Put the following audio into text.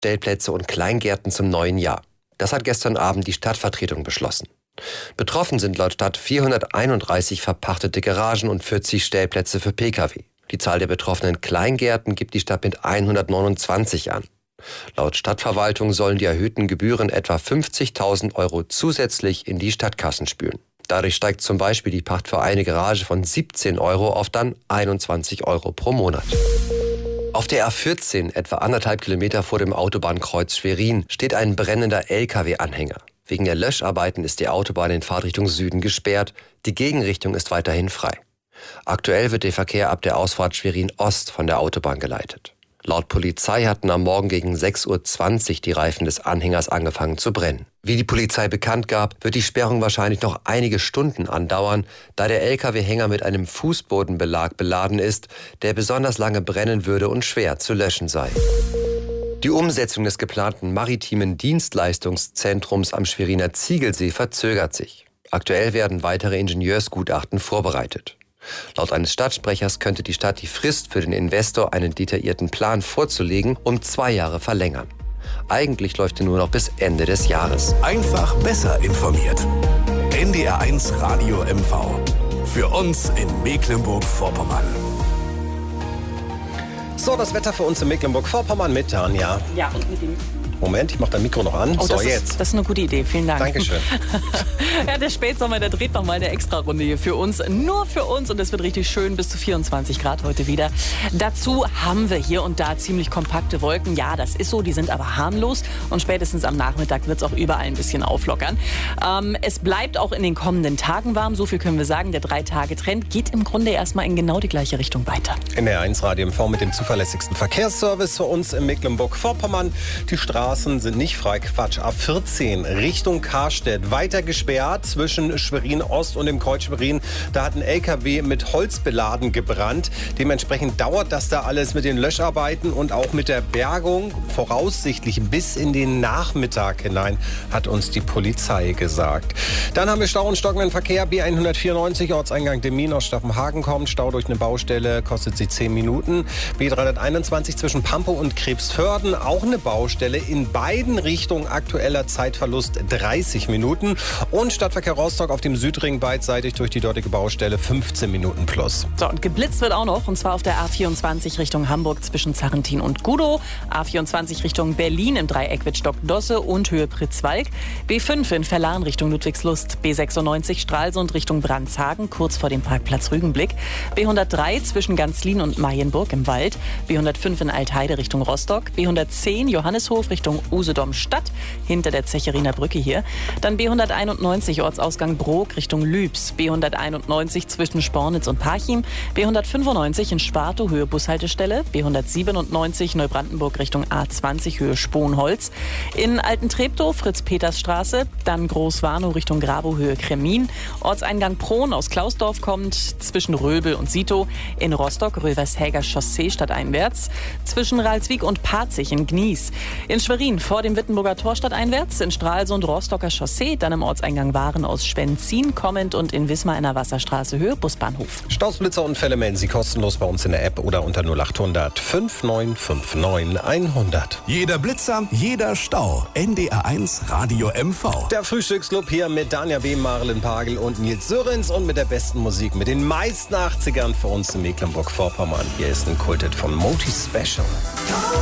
Stellplätze und Kleingärten zum neuen Jahr. Das hat gestern Abend die Stadtvertretung beschlossen. Betroffen sind laut Stadt 431 verpachtete Garagen und 40 Stellplätze für Pkw. Die Zahl der betroffenen Kleingärten gibt die Stadt mit 129 an. Laut Stadtverwaltung sollen die erhöhten Gebühren etwa 50.000 € zusätzlich in die Stadtkassen spülen. Dadurch steigt zum Beispiel die Pacht für eine Garage von 17 € auf dann 21 € pro Monat. Auf der A14, etwa 1,5 Kilometer vor dem Autobahnkreuz Schwerin, steht ein brennender LKW-Anhänger. Wegen der Löscharbeiten ist die Autobahn in Fahrtrichtung Süden gesperrt. Die Gegenrichtung ist weiterhin frei. Aktuell wird der Verkehr ab der Ausfahrt Schwerin Ost von der Autobahn geleitet. Laut Polizei hatten am Morgen gegen 6:20 Uhr die Reifen des Anhängers angefangen zu brennen. Wie die Polizei bekannt gab, wird die Sperrung wahrscheinlich noch einige Stunden andauern, da der LKW-Hänger mit einem Fußbodenbelag beladen ist, der besonders lange brennen würde und schwer zu löschen sei. Die Umsetzung des geplanten maritimen Dienstleistungszentrums am Schweriner Ziegelsee verzögert sich. Aktuell werden weitere Ingenieursgutachten vorbereitet. Laut eines Stadtsprechers könnte die Stadt die Frist für den Investor, einen detaillierten Plan vorzulegen, um 2 Jahre verlängern. Eigentlich läuft er nur noch bis Ende des Jahres. Einfach besser informiert. NDR1 Radio MV. Für uns in Mecklenburg-Vorpommern. So, das Wetter für uns in Mecklenburg-Vorpommern mit Tanja. Ja, und mit dem... Moment, ich mache dein Mikro noch an. Oh, so, das ist eine gute Idee. Vielen Dank. Dankeschön. Ja, der Spätsommer, der dreht nochmal eine Extra-Runde hier für uns. Nur für uns. Und es wird richtig schön. Bis zu 24 Grad heute wieder. Dazu haben wir hier und da ziemlich kompakte Wolken. Ja, das ist so. Die sind aber harmlos. Und spätestens am Nachmittag wird es auch überall ein bisschen auflockern. Es bleibt auch in den kommenden Tagen warm. So viel können wir sagen. Der 3-Tage-Trend geht im Grunde erstmal in genau die gleiche Richtung weiter. NDR1 Radio MV mit dem zuverlässigsten Verkehrsservice für uns in Mecklenburg-Vorpommern. Die Straßen sind nicht frei. Quatsch. A14 Richtung Karstedt weiter gesperrt zwischen Schwerin Ost und dem Kreuz Schwerin. Da hat ein LKW mit Holz beladen gebrannt. Dementsprechend dauert das da alles mit den Löscharbeiten und auch mit der Bergung voraussichtlich bis in den Nachmittag hinein, hat uns die Polizei gesagt. Dann haben wir Stau und stockenden Verkehr. B194 Ortseingang Demmin aus Staffenhagen kommt. Stau durch eine Baustelle kostet sie 10 Minuten. B321 zwischen Pampe und Krebsförden auch eine Baustelle. In beiden Richtungen aktueller Zeitverlust 30 Minuten. Und Stadtverkehr Rostock auf dem Südring beidseitig durch die dortige Baustelle 15 Minuten plus. So, und geblitzt wird auch noch, und zwar auf der A24 Richtung Hamburg zwischen Zarrentin und Gudow. A24 Richtung Berlin im Dreieck Wittstock-Dosse und Höhe Pritzwalk. B5 in Verlan Richtung Ludwigslust. B96 Stralsund Richtung Brandshagen, kurz vor dem Parkplatz Rügenblick. B103 zwischen Ganzlin und Marienburg im Wald. B105 in Altheide Richtung Rostock. B110 Johanneshof Richtung Usedom-Stadt, hinter der Zecheriner Brücke hier. Dann B191 Ortsausgang Brok Richtung Lübs. B191 zwischen Spornitz und Parchim. B195 in Spartow Höhe Bushaltestelle. B197 Neubrandenburg Richtung A20 Höhe Sponholz. In Altentreptow Fritz-Peters-Straße. Dann Großwarnow Richtung Grabow Höhe Kremin. Ortseingang Prohn aus Klausdorf kommt zwischen Röbel und Sitow. In Rostock Rövershäger Chaussee stadteinwärts. Zwischen Ralswiek und Parzig in Gnies. In Schwerin vor dem Wittenburger Tor stadteinwärts, in Stralsund Rostocker Chaussee, dann im Ortseingang Waren aus Schwenzin kommend und in Wismar in der Wasserstraße Höhe Busbahnhof. Staus, Blitzer und Fälle melden Sie kostenlos bei uns in der App oder unter 0800 5959 100. Jeder Blitzer, jeder Stau. NDR1 Radio MV. Der Frühstücksclub hier mit Danja B., Marlen Pagel und Nils Sörens und mit der besten Musik, mit den meisten 80ern für uns in Mecklenburg-Vorpommern. Hier ist ein Kultet von Moti Special.